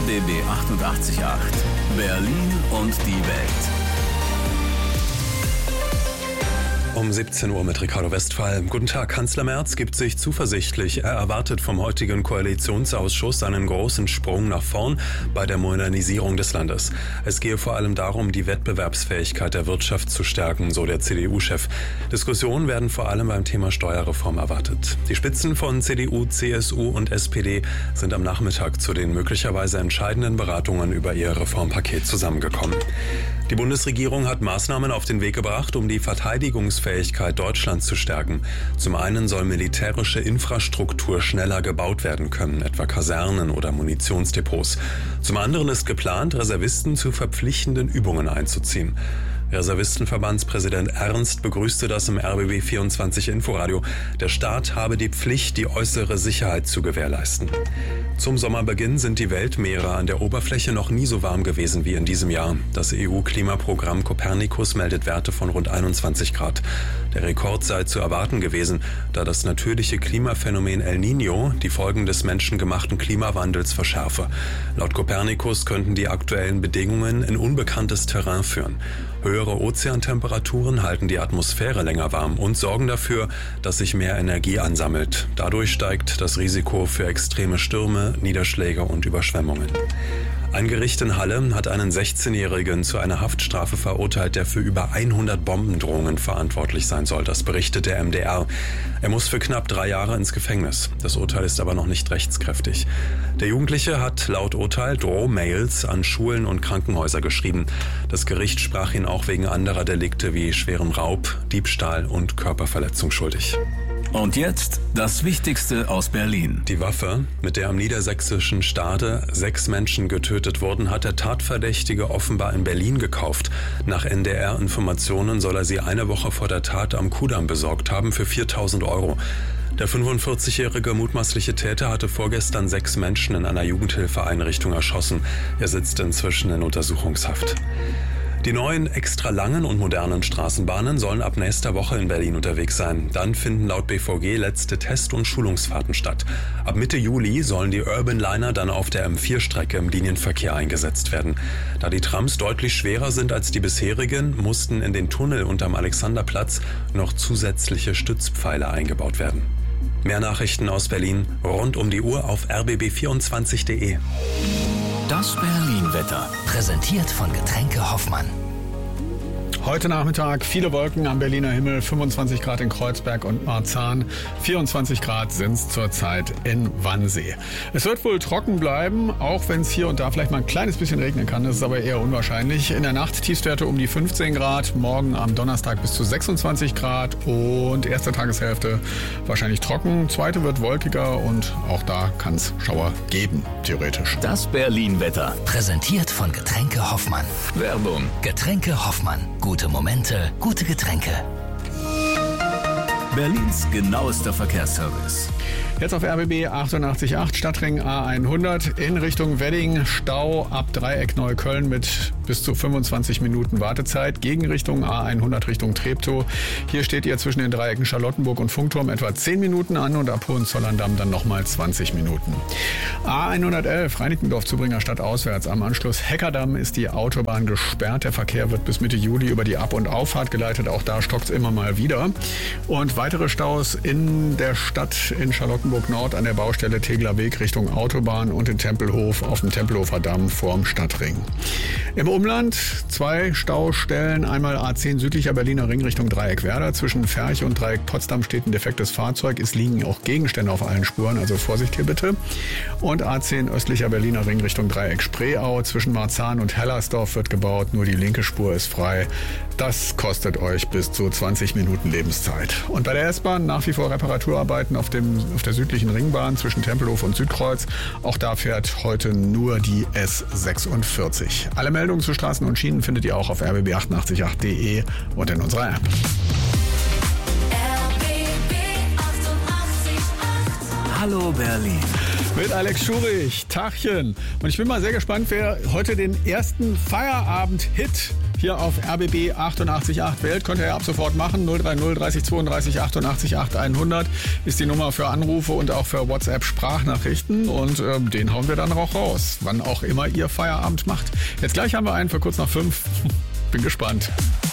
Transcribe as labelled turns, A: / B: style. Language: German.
A: RBB 88.8 Berlin und die Welt.
B: Um 17 Uhr mit Ricardo Westphal. Guten Tag, Kanzler Merz gibt sich zuversichtlich. Er erwartet vom heutigen Koalitionsausschuss einen großen Sprung nach vorn bei der Modernisierung des Landes. Es gehe vor allem darum, die Wettbewerbsfähigkeit der Wirtschaft zu stärken, so der CDU-Chef. Diskussionen werden vor allem beim Thema Steuerreform erwartet. Die Spitzen von CDU, CSU und SPD sind am Nachmittag zu den möglicherweise entscheidenden Beratungen über ihr Reformpaket zusammengekommen. Die Bundesregierung hat Maßnahmen auf den Weg gebracht, um die Verteidigungsfähigkeit Deutschlands zu stärken. Zum einen soll militärische Infrastruktur schneller gebaut werden können, etwa Kasernen oder Munitionsdepots. Zum anderen ist geplant, Reservisten zu verpflichtenden Übungen einzuziehen. Reservistenverbandspräsident Ernst begrüßte das im RBB 24 Inforadio. Der Staat habe die Pflicht, die äußere Sicherheit zu gewährleisten. Zum Sommerbeginn sind die Weltmeere an der Oberfläche noch nie so warm gewesen wie in diesem Jahr. Das EU-Klimaprogramm Copernicus meldet Werte von rund 21 Grad. Der Rekord sei zu erwarten gewesen, da das natürliche Klimaphänomen El Niño die Folgen des menschengemachten Klimawandels verschärfe. Laut Copernicus könnten die aktuellen Bedingungen in unbekanntes Terrain führen. Höhere Ozeantemperaturen halten die Atmosphäre länger warm und sorgen dafür, dass sich mehr Energie ansammelt. Dadurch steigt das Risiko für extreme Stürme, Niederschläge und Überschwemmungen. Ein Gericht in Halle hat einen 16-Jährigen zu einer Haftstrafe verurteilt, der für über 100 Bombendrohungen verantwortlich sein soll. Das berichtet der MDR. Er muss für knapp 3 Jahre ins Gefängnis. Das Urteil ist aber noch nicht rechtskräftig. Der Jugendliche hat laut Urteil Drohmails an Schulen und Krankenhäuser geschrieben. Das Gericht sprach ihn auch wegen anderer Delikte wie schwerem Raub, Diebstahl und Körperverletzung schuldig.
A: Und jetzt das Wichtigste aus Berlin.
B: Die Waffe, mit der am niedersächsischen Stade 6 Menschen getötet wurden, hat der Tatverdächtige offenbar in Berlin gekauft. Nach NDR-Informationen soll er sie eine Woche vor der Tat am Kudamm besorgt haben für 4.000 Euro. Der 45-jährige mutmaßliche Täter hatte vorgestern 6 Menschen in einer Jugendhilfeeinrichtung erschossen. Er sitzt inzwischen in Untersuchungshaft. Die neuen extra langen und modernen Straßenbahnen sollen ab nächster Woche in Berlin unterwegs sein. Dann finden laut BVG letzte Test- und Schulungsfahrten statt. Ab Mitte Juli sollen die Urban Liner dann auf der M4-Strecke im Linienverkehr eingesetzt werden. Da die Trams deutlich schwerer sind als die bisherigen, mussten in den Tunnel unterm Alexanderplatz noch zusätzliche Stützpfeiler eingebaut werden. Mehr Nachrichten aus Berlin rund um die Uhr auf rbb24.de.
A: Das Berlin-Wetter.
C: Präsentiert von Getränke Hoffmann.
D: Heute Nachmittag viele Wolken am Berliner Himmel, 25 Grad in Kreuzberg und Marzahn, 24 Grad sind es zurzeit in Wannsee. Es wird wohl trocken bleiben, auch wenn es hier und da vielleicht mal ein kleines bisschen regnen kann, das ist aber eher unwahrscheinlich. In der Nacht Tiefstwerte um die 15 Grad, morgen am Donnerstag bis zu 26 Grad und erste Tageshälfte wahrscheinlich trocken, zweite wird wolkiger und auch da kann es Schauer geben, theoretisch.
A: Das Berlin-Wetter.
C: Präsentiert von Getränke Hoffmann.
A: Werbung.
C: Getränke Hoffmann. Gute Momente, gute Getränke.
A: Berlins genauester Verkehrsservice.
D: Jetzt auf RBB 88.8 Stadtring A100 in Richtung Wedding, Stau ab Dreieck Neukölln mit bis zu 25 Minuten Wartezeit. Gegenrichtung A100 Richtung Treptow. Hier steht ihr zwischen den Dreiecken Charlottenburg und Funkturm etwa 10 Minuten an und ab Hohenzollern-Damm dann nochmal 20 Minuten. A111 Reinickendorf-Zubringer Stadt auswärts. Am Anschluss Heckerdamm ist die Autobahn gesperrt. Der Verkehr wird bis Mitte Juli über die Ab- und Auffahrt geleitet. Auch da stockt es immer mal wieder. Und weitere Staus in der Stadt in Charlottenburg Nord an der Baustelle Tegeler Weg Richtung Autobahn und in Tempelhof auf dem Tempelhofer Damm vorm Stadtring. Im Umland 2 Staustellen, einmal A10 südlicher Berliner Ring Richtung Dreieck Werder. Zwischen Ferch und Dreieck Potsdam steht ein defektes Fahrzeug. Es liegen auch Gegenstände auf allen Spuren, also Vorsicht hier bitte. Und A10 östlicher Berliner Ring Richtung Dreieck Spreeau. Zwischen Marzahn und Hellersdorf wird gebaut, nur die linke Spur ist frei. Das kostet euch bis zu 20 Minuten Lebenszeit. Und bei der S-Bahn nach wie vor Reparaturarbeiten auf der südlichen Ringbahn zwischen Tempelhof und Südkreuz. Auch da fährt heute nur die S46. Alle Meldungen zu Straßen und Schienen findet ihr auch auf rbb888.de und in unserer App.
A: Hallo Berlin.
D: Mit Alex Schurich. Tagchen. Und ich bin mal sehr gespannt, wer heute den ersten Feierabend-Hit hier auf RBB 88.8 Welt. Könnt ihr ja ab sofort machen. 030 30 32 88 8 100 ist die Nummer für Anrufe und auch für WhatsApp-Sprachnachrichten. Und den hauen wir dann auch raus, wann auch immer ihr Feierabend macht. Jetzt gleich haben wir einen für kurz nach 5. Bin gespannt.